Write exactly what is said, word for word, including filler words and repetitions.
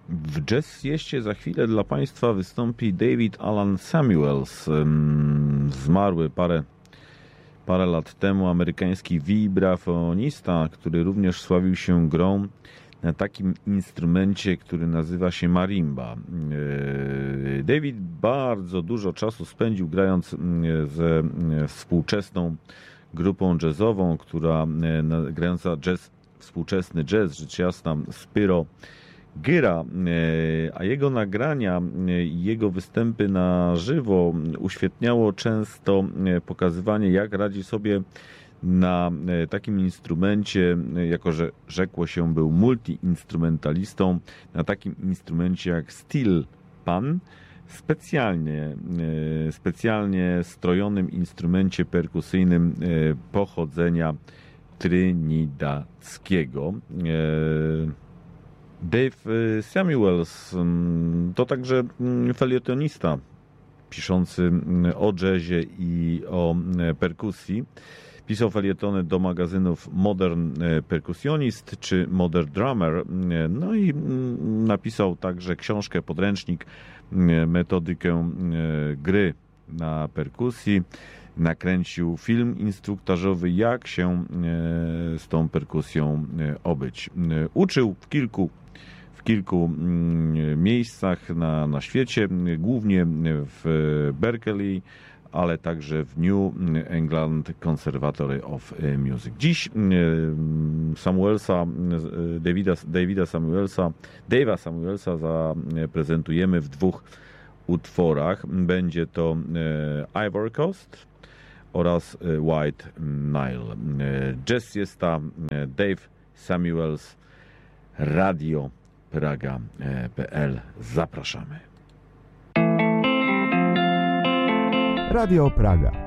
W Jazz Sieście za chwilę dla Państwa wystąpi David Alan Samuels, zmarły parę, parę lat temu amerykański wibrafonista, który również sławił się grą na takim instrumencie, który nazywa się marimba. David bardzo dużo czasu spędził grając ze współczesną grupą jazzową, która grająca jazz, współczesny jazz, rzecz jasna, Spyro Gyra, a jego nagrania i jego występy na żywo uświetniało często pokazywanie, jak radzi sobie na takim instrumencie, jako że rzekło się był multiinstrumentalistą, na takim instrumencie jak steel pan, specjalnie, specjalnie strojonym instrumencie perkusyjnym pochodzenia trinidadzkiego. Dave Samuels to także felietonista piszący o jazzie i o perkusji. Pisał felietony do magazynów Modern Percussionist czy Modern Drummer. No i napisał także książkę, podręcznik, metodykę gry na perkusji. Nakręcił film instruktażowy, jak się z tą perkusją obyć. Uczył w kilku, w kilku miejscach na, na świecie, głównie w Berkeley, ale także w New England Conservatory of Music. Dziś Samuelsa, Davida, Davida Samuelsa, Dave'a Samuelsa zaprezentujemy w dwóch utworach. Będzie to Ivory Coast oraz White Nile. Jazz jest tam Dave Samuels, Radio Praga kropka p l. Zapraszamy. Radio Praga.